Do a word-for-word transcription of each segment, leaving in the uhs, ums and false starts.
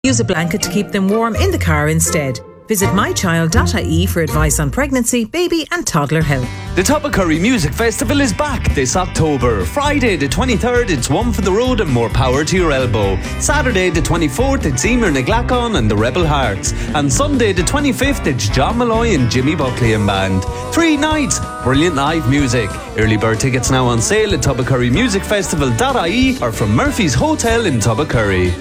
Use a blanket to keep them warm in the car instead. Visit my child dot I E for advice on pregnancy, baby and toddler health. The Toppacurry Music Festival is back this October. Friday the twenty-third, it's One for the Road and More Power to Your Elbow. Saturday the twenty-fourth, it's Emer Naglacon and the Rebel Hearts. And Sunday the twenty-fifth, it's John Malloy and Jimmy Buckley and Band. Three nights, brilliant live music. Early bird tickets now on sale at Toppacurry Music Festival dot I E or from Murphy's Hotel in Toppacurry.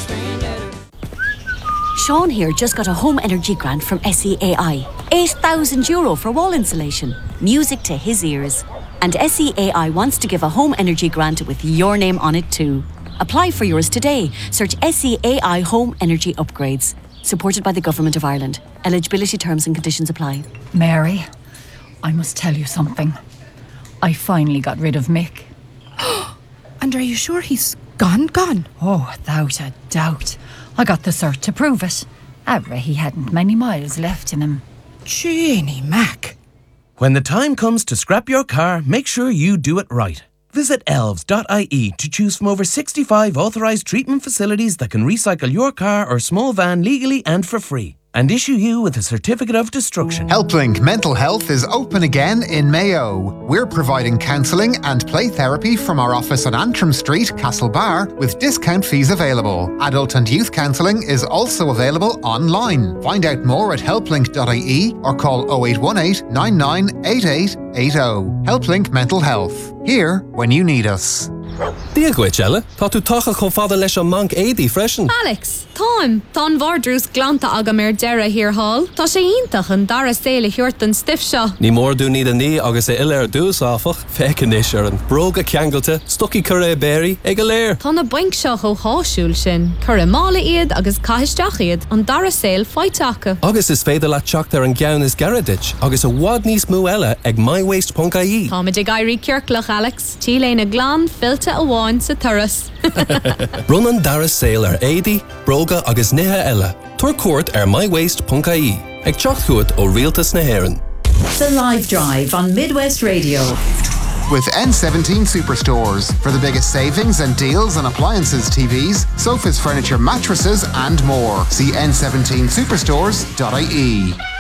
Sean here just got a home energy grant from S E A I. eight thousand euro for wall insulation. Music to his ears. And S E A I wants to give a home energy grant with your name on it too. Apply for yours today. Search S E A I Home Energy Upgrades. Supported by the Government of Ireland. Eligibility terms and conditions apply. Mary, I must tell you something. I finally got rid of Mick. And are you sure he's gone, gone? Oh, without a doubt. I got the cert to prove it. However, he hadn't many miles left in him. Jeannie Mac. When the time comes to scrap your car, make sure you do it right. Visit elves dot I E to choose from over sixty-five authorised treatment facilities that can recycle your car or small van legally and for free, and issue you with a certificate of destruction. HelpLink Mental Health is open again in Mayo. We're providing counselling and play therapy from our office on Antrim Street, Castlebar, with discount fees available. Adult and youth counselling is also available online. Find out more at helplink dot I E or call oh eight one eight, nine nine eight eight eight oh. HelpLink Mental Health. Here when you need us. Díaghaid, Ella, tá tú tacha chun fada leis an manc éadaí freisin. Alex, táim, tá an bhardrús glanta agam ar deireadh here hall. Tá sé iontach an dara saoile chuirt an stiff seo. Ní mór dú ní a ní agus é ile ar dús áfach, feicean is ar an bróga ceangailta, stoci curé béirí ag a léir. Tá na baink seo cho háisiúil sin, curé mála iad agus caiisteach iad an dara saoil fáiteacha. Agus is féidir le teacht ar an gceann is garadit, agus a bhád níos mú eile ag my waste dot I E. Tá muid ag airí ceirclach, Alex. Tí léna glán fillte a bháin sa turas. Run an dara saoil ar éadaí, bróga agus nithe eile. Tuair cuairt ar my waste dot I E. Ag teacht chuait ó rialtas na hÉireann. The Live Drive on Midwest Radio. With N seventeen Superstores for the biggest savings and deals on appliances, T Vs, sofas, furniture, mattresses and more. See N seventeen superstores dot I E.